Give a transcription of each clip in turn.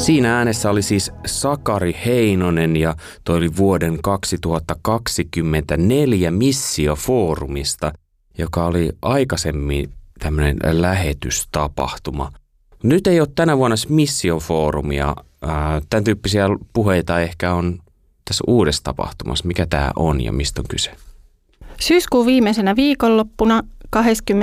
Siinä äänessä oli siis Sakari Heinonen ja toi oli vuoden 2024 Missio-foorumista, joka oli aikaisemmin tämmöinen lähetystapahtuma. Nyt ei ole tänä vuonna Missio-foorumia. Tämän tyyppisiä puheita ehkä on tässä uudessa tapahtumassa. Mikä tämä on ja mistä on kyse? Syyskuun viimeisenä viikonloppuna 25-27.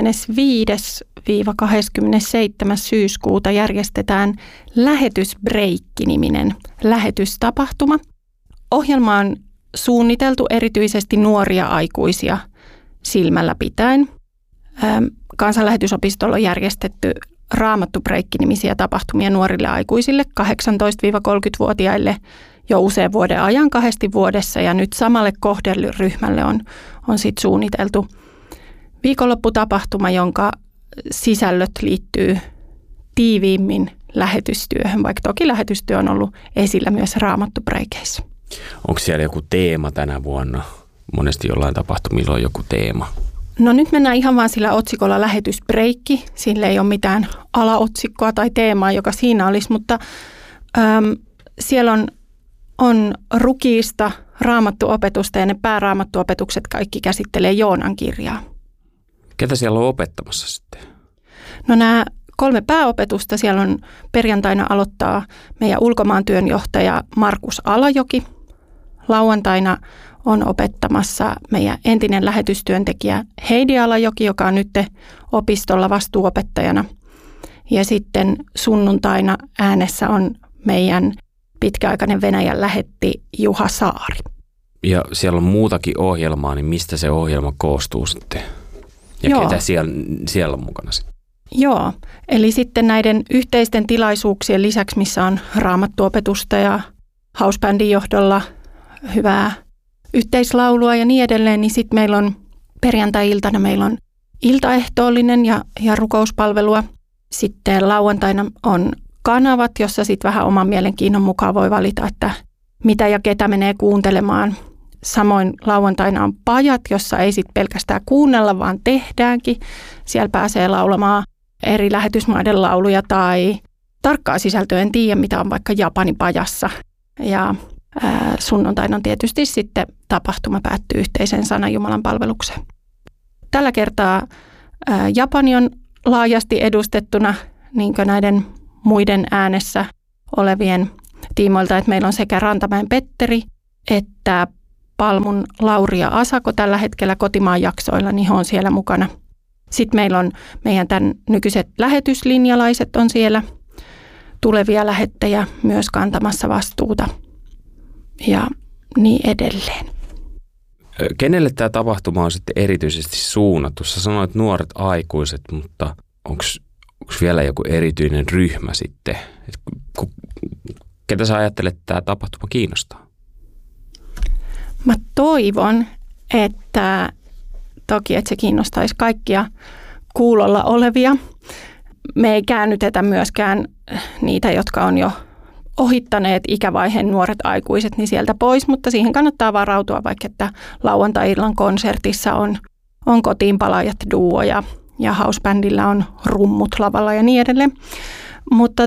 syyskuuta järjestetään Lähetysbreikki-niminen lähetystapahtuma. Ohjelma on suunniteltu erityisesti nuoria aikuisia silmällä pitäen. Kansanlähetysopistolla on järjestetty Raamattu-breikki-nimisiä tapahtumia nuorille aikuisille 18-30-vuotiaille jo usean vuoden ajan 2 vuodessa, ja nyt samalle kohderyhmälle on sit suunniteltu viikonlopputapahtuma, jonka sisällöt liittyy tiiviimmin lähetystyöhön, vaikka toki lähetystyö on ollut esillä myös Raamattu-breikeissä. Onko siellä joku teema tänä vuonna? Monesti jollain tapahtumilla on joku teema. No nyt mennään ihan vaan sillä otsikolla lähetysbreikki. Sillä ei ole mitään alaotsikkoa tai teemaa, joka siinä olisi, mutta siellä on rukiista, raamattuopetusta, ja ne pääraamattuopetukset kaikki käsittelee Joonan kirjaa. Ketä siellä on opettamassa sitten? No nämä 3 pääopetusta siellä on perjantaina aloittaa meidän ulkomaantyönjohtaja Markus Alajoki. Lauantaina on opettamassa meidän entinen lähetystyöntekijä Heidi Alajoki, joka on nyt opistolla vastuuopettajana. Ja sitten sunnuntaina äänessä on meidän pitkäaikainen Venäjän lähetti Juha Saari. Ja siellä on muutakin ohjelmaa, niin mistä se ohjelma koostuu sitten? Ja ketä siellä on mukana sitten? Joo, eli sitten näiden yhteisten tilaisuuksien lisäksi, missä on raamattuopetusta ja housebandin johdolla hyvää yhteislaulua ja niin edelleen, niin sitten meillä on perjantai-iltana meillä on iltaehtoollinen ja rukouspalvelua. Sitten lauantaina on kanavat, jossa sitten vähän oman mielenkiinnon mukaan voi valita, että mitä ja ketä menee kuuntelemaan. Samoin lauantaina on pajat, jossa ei sitten pelkästään kuunnella, vaan tehdäänkin. Siellä pääsee laulamaan eri lähetysmaiden lauluja tai tarkkaa sisältöä en tiedä, mitä on vaikka Japanin pajassa. Ja sunnuntaina on tietysti sitten tapahtuma päättyy yhteiseen sanan Jumalan palvelukseen. Tällä kertaa Japani on laajasti edustettuna niin kuin näiden muiden äänessä olevien tiimoilta, että meillä on sekä Rantamäen Petteri että Palmun Lauri ja Asako tällä hetkellä kotimaan jaksoilla, niin he on siellä mukana. Sitten meillä on meidän tämän nykyiset lähetyslinjalaiset on siellä, tulevia lähettejä myös kantamassa vastuuta ja niin edelleen. Kenelle tämä tapahtuma on sitten erityisesti suunnattu? Sä sanoit nuoret aikuiset, mutta onko vielä joku erityinen ryhmä sitten? Ketä sä ajattelet, että tämä tapahtuma kiinnostaa? Mä toivon, että toki, että se kiinnostaisi kaikkia kuulolla olevia. Me ei käännytetä myöskään niitä, jotka on jo ohittaneet ikävaiheen nuoret aikuiset, niin sieltä pois, mutta siihen kannattaa varautua, vaikka että lauantai-illan konsertissa on Kotiinpalaajat duo ja housebandilla on rummut lavalla ja niin edelleen. Mutta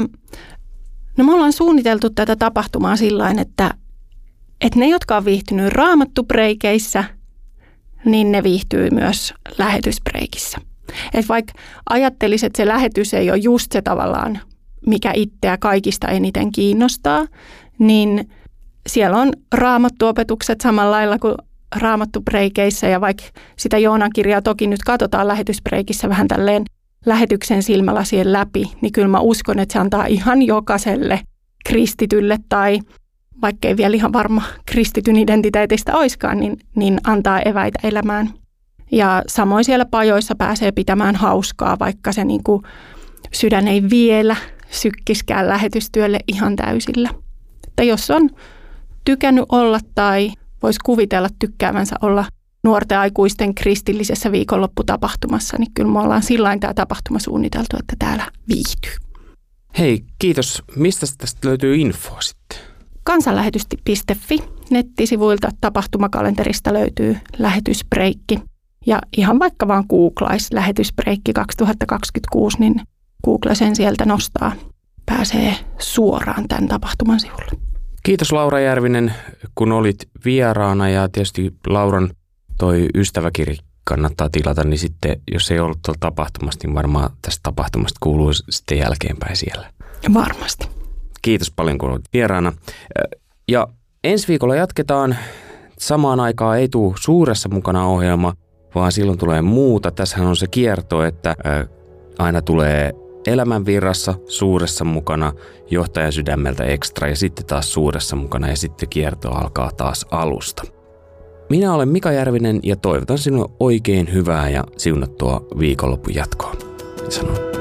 no me ollaan suunniteltu tätä tapahtumaa sillain, että ne, jotka on viihtynyt raamattu-breikeissä, niin ne viihtyy myös lähetysbreikissä. Et vaikka ajattelisi, että se lähetys ei ole just se tavallaan, mikä itseä kaikista eniten kiinnostaa, niin siellä on raamattuopetukset samalla lailla kuin raamattu-breikeissä, ja vaikka sitä Joonan kirjaa toki nyt katsotaan lähetysbreikissä vähän tälleen lähetyksen silmälasien läpi, niin kyllä mä uskon, että se antaa ihan jokaiselle kristitylle tai vaikka ei vielä ihan varma kristityn identiteetistä oiskaan, niin antaa eväitä elämään. Ja samoin siellä pajoissa pääsee pitämään hauskaa, vaikka se niin kuin sydän ei vielä sykkiskään lähetystyölle ihan täysillä. Että jos on tykännyt olla tai voisi kuvitella tykkäävänsä olla nuorten aikuisten kristillisessä viikonlopputapahtumassa, niin kyllä me ollaan sillain tämä tapahtuma suunniteltu, että täällä viihtyy. Hei, kiitos. Mistä tästä löytyy infoa sitten? Kansanlähetys.fi nettisivuilta tapahtumakalenterista löytyy lähetysbreikki. Ja ihan vaikka vaan googlaisi lähetysbreikki 2026, niin Google sen sieltä nostaa pääsee suoraan tämän tapahtuman sivulle. Kiitos Laura Järvinen, kun olit vieraana, ja tietysti Lauran toi ystäväkirja kannattaa tilata, niin sitten jos ei ollut tuolla tapahtumasta, niin varmaan tästä tapahtumasta kuuluu sitten jälkeenpäin siellä. Varmasti. Kiitos paljon, kun olit vieraana. Ja ensi viikolla jatketaan. Samaan aikaan ei tule Suuressa mukana -ohjelma, vaan silloin tulee muuta. Tässähän on se kierto, että aina tulee Elämän virrassa, Suuressa mukana, Johtajan sydämeltä ekstra ja sitten taas Suuressa mukana ja sitten kierto alkaa taas alusta. Minä olen Mika Järvinen ja toivotan sinulle oikein hyvää ja siunattua viikonlopun jatkoa. Sanon